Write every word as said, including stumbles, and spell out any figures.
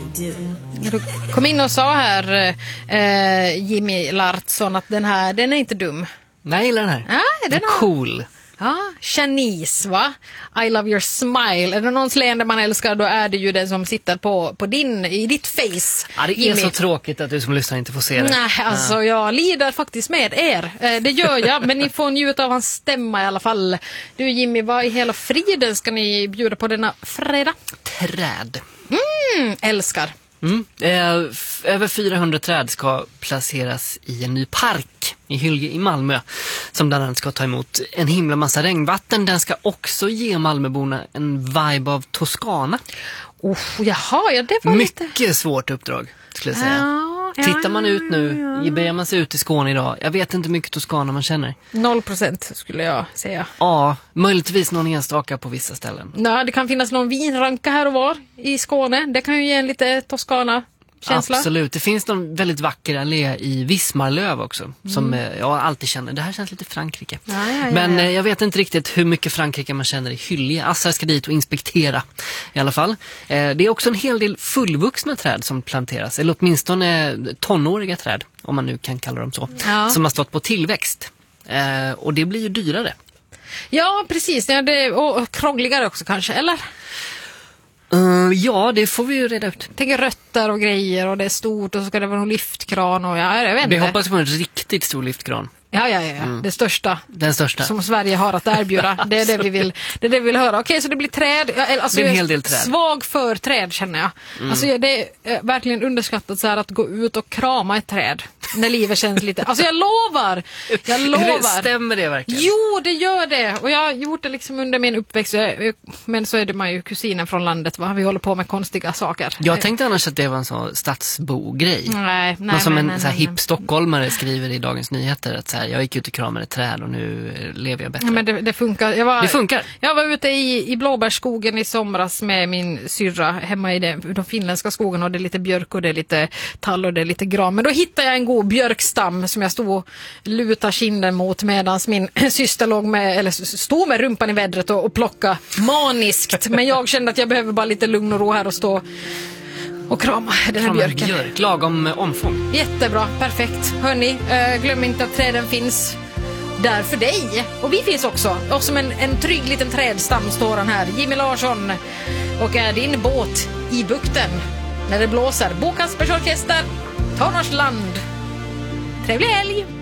do. Du kom in och sa här, eh, Jimmy Lartsson, att den här, den är inte dum. Nej, jag gillar den här. Ja, den är cool. Ja, Shanice, va? I love your smile. Är det någons leende man älskar, då är det ju den som sitter på, på din, i ditt face. Ja, det är Jimmy. så tråkigt att du som lyssnar inte får se det. Nej, alltså ja. Jag lider faktiskt med er. Eh, det gör jag, men ni får njuta av hans stämma i alla fall. Du Jimmy, vad i hela friden ska ni bjuda på denna fredag? Träd. Mm, älskar. Mm. Eh, f- över fyrahundra träd ska placeras i en ny park i Hylje i Malmö, som bland annat ska ta emot en himla massa regnvatten. Den ska också ge Malmöborna en vibe av Toscana. Oh, jaha, ja, det var Mycket lite... svårt uppdrag, skulle jag säga. Ja, ja, Tittar man ut nu, ja, ja. beger man sig ut i Skåne idag. Jag vet inte hur mycket Toscana man känner. Noll procent skulle jag säga. Ja, möjligtvis någon enstaka på vissa ställen. Ja, det kan finnas någon vinranka här och var i Skåne. Det kan ju ge en lite Toscana-känsla. Absolut, det finns någon väldigt vacker allé i Vismarlöv också, som Mm. eh, jag alltid känner, det här känns lite Frankrike. Ja, ja, ja, Men ja. eh, jag vet inte riktigt hur mycket Frankrike man känner i Hylje. Assar ska dit och inspektera i alla fall. Eh, det är också en hel del fullvuxna träd som planteras, eller åtminstone tonåriga träd, om man nu kan kalla dem så, Ja. som har stått på tillväxt. Eh, och det blir ju dyrare. Ja, precis. Ja, det, och krångligare också kanske, eller? Uh, ja, det får vi ju reda ut. Tänker rötter och grejer och det är stort och så ska det vara någon lyftkran och ja, jag vet Vi inte. hoppas på en riktigt stor lyftkran. Ja, ja, ja. Mm. Det största Den största. som Sverige har att erbjuda. Det är det vi vill, det är det vi vill höra. Okej, så det blir träd. Jag, alltså, Det är en jag hel del träd. Svag för träd, känner jag. Mm. Alltså, det är eh, verkligen underskattat så här, att gå ut och krama ett träd när livet känns lite... Alltså jag lovar! Jag lovar! Stämmer det verkligen? Jo, det gör det. Och jag har gjort det liksom under min uppväxt. Men så är det man ju kusinen från landet, va? Vi håller på med konstiga saker. Jag tänkte annars att det var en sån stadsbo-grej. Nej, nej. Någon som nej, en nej, så här nej, hipp stockholmare skriver i Dagens Nyheter att så här, jag gick ut och kramade ett träd och nu lever jag bättre. Ja, men det, det funkar. Jag var, Det funkar. Jag var ute i, i Blåbärsskogen i somras med min syrra hemma i det, de finländska skogen, och det är lite björk och det är lite tall och det är lite gran. Men då hittade jag en god björkstam som jag stod och lutade kinden mot medan min syster låg med, eller stod med rumpan i vädret och, och plocka maniskt. Men jag kände att jag behöver bara lite lugn och ro här och stå och krama den här Krama björken. björk, lagom eh, omfång. Jättebra, perfekt. Hörni, äh, glöm inte att träden finns där för dig. Och vi finns också. Och som en, en trygg liten trädstam står han här, Jimmy Larsson. Och är din båt i bukten när det blåser. Bo Kaspers Orkester, Tonårsland. Trevlig helg!